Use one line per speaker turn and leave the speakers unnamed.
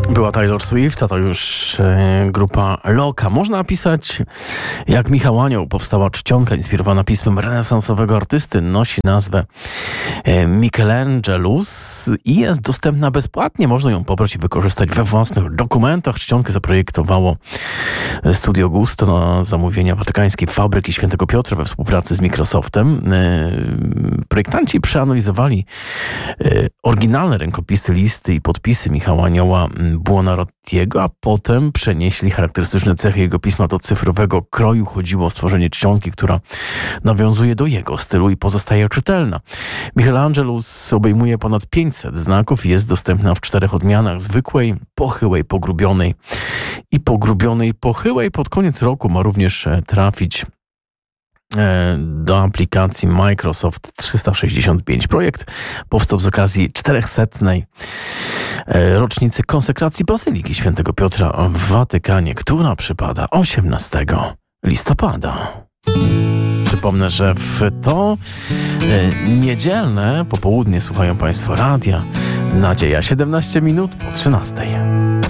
Była Taylor Swift, a to już grupa Loka. Można napisać, jak Michał Anioł. Powstała czcionka inspirowana pismem renesansowego artysty. Nosi nazwę Michelangelus i jest dostępna bezpłatnie. Można ją pobrać i wykorzystać we własnych dokumentach. Czcionkę zaprojektowało Studio Gusto na zamówienia watykańskiej Fabryki Świętego Piotra we współpracy z Microsoftem. Projektanci przeanalizowali oryginalne rękopisy, listy i podpisy Michała Anioła Buonarrotiego, a potem przenieśli charakterystyczne cechy jego pisma do cyfrowego kroju. Chodziło o stworzenie czcionki, która nawiązuje do jego stylu i pozostaje czytelna. Michelangelus obejmuje ponad 500 znaków i jest dostępna w 4 odmianach: zwykłej, pochyłej, pogrubionej i pogrubionej pochyłej. Pod koniec roku ma również trafić do aplikacji Microsoft 365. Projekt powstał z okazji 400. rocznicy konsekracji Bazyliki Świętego Piotra w Watykanie, która przypada 18 listopada. Przypomnę, że w to niedzielne popołudnie słuchają Państwo radia Nadzieja, 17 minut po 13.